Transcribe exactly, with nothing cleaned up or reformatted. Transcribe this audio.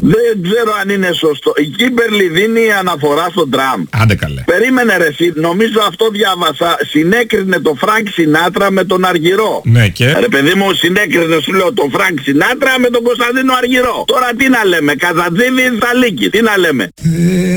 Δεν ξέρω αν είναι σωστό. Η Κίμπερλι δίνει αναφορά στον Τραμπ. Άντε καλέ. Περίμενε ρε εσύ, νομίζω αυτό διάβασα. Συνέκρινε το Φρανκ Σινάτρα με τον Αργυρό. Ναι και... Ρε παιδί μου, συνέκρινε σου λέω τον Φρανκ Σινάτρα με τον Κωνσταντίνο Αργυρό. Τώρα τι να λέμε, Καζατζίδη ή Θαλίκη, τι να λέμε.